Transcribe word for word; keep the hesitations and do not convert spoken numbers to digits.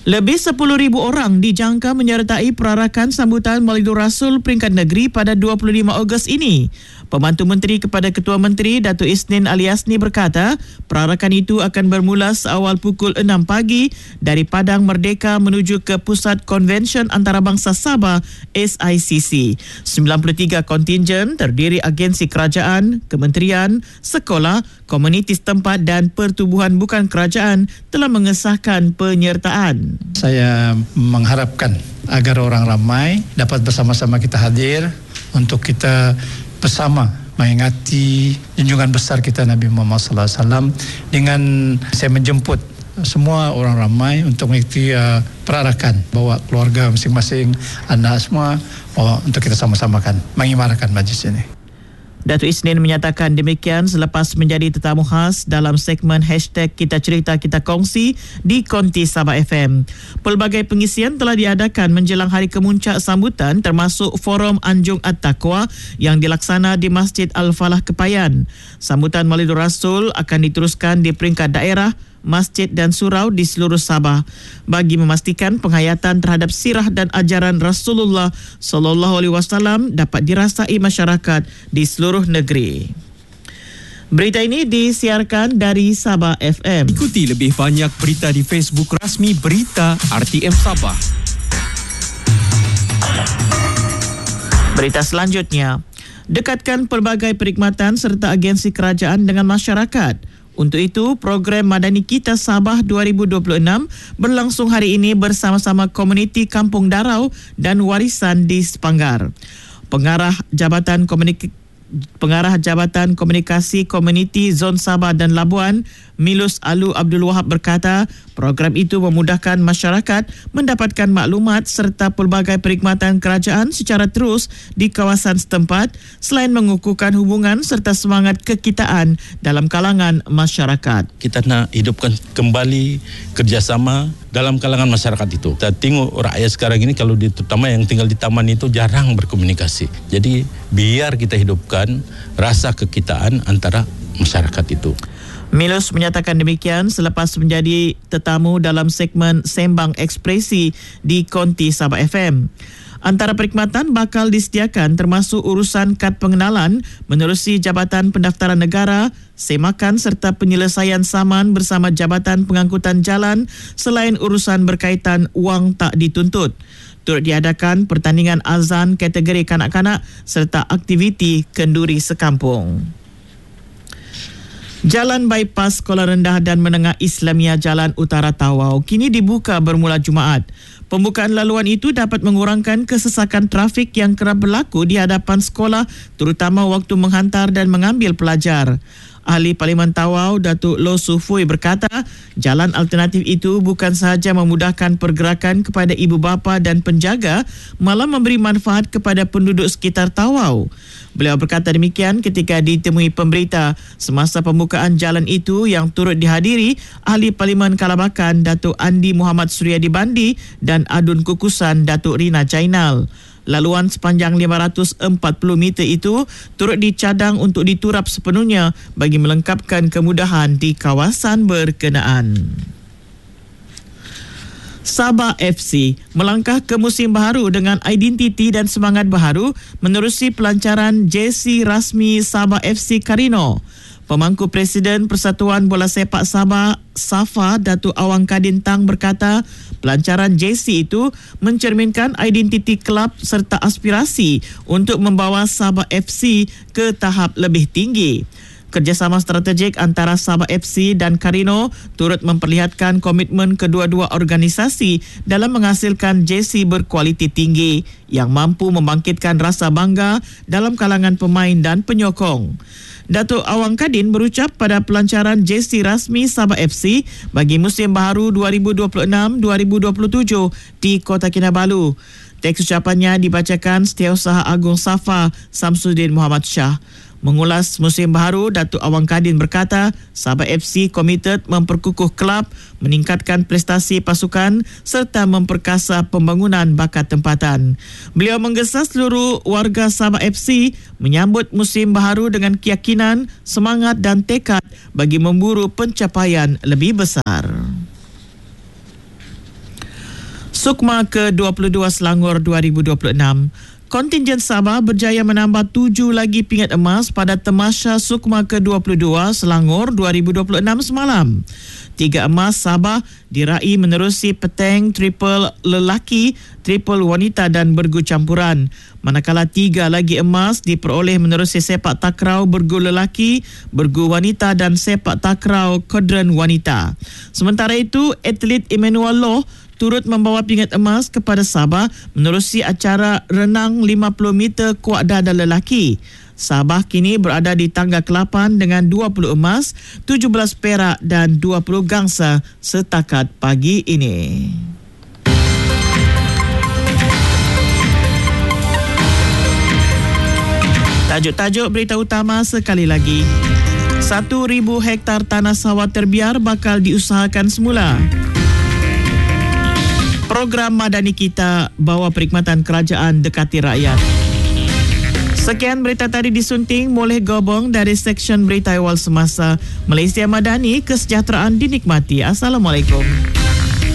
Lebih sepuluh ribu orang dijangka menyertai perarakan sambutan Maulidur Rasul peringkat negeri pada dua puluh lima Ogos ini. Pembantu Menteri kepada Ketua Menteri Datuk Isnin Ali Yasni berkata, perarakan itu akan bermula seawal pukul enam pagi dari Padang Merdeka menuju ke Pusat Konvensyen Antarabangsa Sabah S I C C. sembilan puluh tiga kontingen terdiri agensi kerajaan, kementerian, sekolah, komuniti setempat dan pertubuhan bukan kerajaan telah mengesahkan penyertaan. Saya mengharapkan agar orang ramai dapat bersama-sama kita hadir untuk kita bersama mengingati junjungan besar kita Nabi Muhammad sallallahu alaihi wasallam dengan saya menjemput semua orang ramai untuk mengikuti uh, perarakan, bawa keluarga masing-masing, anak semua oh, untuk kita sama-samakan mengimarkan majlis ini. Datuk Isnin menyatakan demikian selepas menjadi tetamu khas dalam segmen hashtag Kita Cerita Kita Kongsi di Konti Sabah F M. Pelbagai pengisian telah diadakan menjelang hari kemuncak sambutan termasuk Forum Anjung At-Taqwa yang dilaksana di Masjid Al-Falah Kepayan. Sambutan Maulidur Rasul akan diteruskan di peringkat daerah, masjid dan surau di seluruh Sabah bagi memastikan penghayatan terhadap sirah dan ajaran Rasulullah sallallahu alaihi wasallam dapat dirasai masyarakat di seluruh negeri. Berita ini disiarkan dari Sabah F M. Ikuti lebih banyak berita di Facebook rasmi Berita R T M Sabah. Berita selanjutnya, dekatkan pelbagai perkhidmatan serta agensi kerajaan dengan masyarakat. Untuk itu, program Madani Kita Sabah dua ribu dua puluh enam berlangsung hari ini bersama-sama komuniti Kampung Darau dan Warisan di Sepanggar. Pengarah Jabatan Komunikasi Pengarah Jabatan Komunikasi Komuniti Zon Sabah dan Labuan, Milus Alu Abdul Wahab berkata, program itu memudahkan masyarakat mendapatkan maklumat serta pelbagai perkhidmatan kerajaan secara terus di kawasan setempat selain mengukuhkan hubungan serta semangat kekitaan dalam kalangan masyarakat. Kita nak hidupkan kembali kerjasama dalam kalangan masyarakat itu. Kita tengok rakyat sekarang ini, kalau di, terutama yang tinggal di taman itu jarang berkomunikasi. Jadi biar kita hidupkan rasa kekitaan antara masyarakat itu. Milus menyatakan demikian selepas menjadi tetamu dalam segmen Sembang Ekspresi di Konti Sabah F M. Antara perkhidmatan bakal disediakan termasuk urusan kad pengenalan menerusi Jabatan Pendaftaran Negara, semakan serta penyelesaian saman bersama Jabatan Pengangkutan Jalan selain urusan berkaitan wang tak dituntut. Turut diadakan pertandingan azan kategori kanak-kanak serta aktiviti kenduri sekampung. Jalan bypass Sekolah Rendah dan Menengah Islamia Jalan Utara Tawau kini dibuka bermula Jumaat. Pembukaan laluan itu dapat mengurangkan kesesakan trafik yang kerap berlaku di hadapan sekolah, terutama waktu menghantar dan mengambil pelajar. Ahli Parlimen Tawau, Datuk Lo Sufui berkata, jalan alternatif itu bukan sahaja memudahkan pergerakan kepada ibu bapa dan penjaga, malah memberi manfaat kepada penduduk sekitar Tawau. Beliau berkata demikian ketika ditemui pemberita semasa pembukaan jalan itu yang turut dihadiri Ahli Parlimen Kalabakan, Datuk Andi Muhammad Suryadi Bandi dan Adun Kukusan, Datuk Rina Jainal. Laluan sepanjang lima ratus empat puluh meter itu turut dicadang untuk diturap sepenuhnya bagi melengkapkan kemudahan di kawasan berkenaan. Sabah F C melangkah ke musim baharu dengan identiti dan semangat baharu menerusi pelancaran jersey rasmi Sabah F C Karino. Pemangku Presiden Persatuan Bola Sepak Sabah, Safa, Datuk Awang Kadin Tang berkata, pelancaran jersey itu mencerminkan identiti kelab serta aspirasi untuk membawa Sabah F C ke tahap lebih tinggi. Kerjasama strategik antara Sabah F C dan Karino turut memperlihatkan komitmen kedua-dua organisasi dalam menghasilkan jersey berkualiti tinggi yang mampu membangkitkan rasa bangga dalam kalangan pemain dan penyokong. Datuk Awang Kadin berucap pada pelancaran jersey rasmi Sabah F C bagi musim baharu dua ribu dua puluh enam dua ribu dua puluh tujuh di Kota Kinabalu. Teks ucapannya dibacakan Setiausaha Agung Safa Samsudin Muhammad Shah. Mengulas musim baharu, Datuk Awang Kadin berkata, Sabah F C komited memperkukuh kelab, meningkatkan prestasi pasukan serta memperkasa pembangunan bakat tempatan. Beliau menggesa seluruh warga Sabah F C menyambut musim baharu dengan keyakinan, semangat dan tekad bagi memburu pencapaian lebih besar. Sukma ke dua puluh dua Selangor dua ribu dua puluh enam. Kontingen Sabah berjaya menambah tujuh lagi pingat emas pada Tamasya Sukma ke dua puluh dua Selangor dua ribu dua puluh enam semalam. Tiga emas Sabah diraih menerusi petang triple lelaki, triple wanita dan bergu campuran. Manakala tiga lagi emas diperoleh menerusi sepak takraw bergu lelaki, bergu wanita dan sepak takraw kuadran wanita. Sementara itu, atlet Emmanuel Loh turut membawa pingat emas kepada Sabah menerusi acara renang lima puluh meter kuat dada lelaki. Sabah kini berada di tangga ke lapan dengan dua puluh emas, tujuh belas perak dan dua puluh gangsa setakat pagi ini. Tajuk-tajuk berita utama sekali lagi. Satu ribu hektar tanah sawah terbiar bakal diusahakan semula. Program Madani Kita bawa perkhidmatan kerajaan dekati rakyat. Sekian berita tadi disunting oleh Gobong dari Seksyen Berita Awal Semasa. Malaysia Madani, kesejahteraan dinikmati. Assalamualaikum.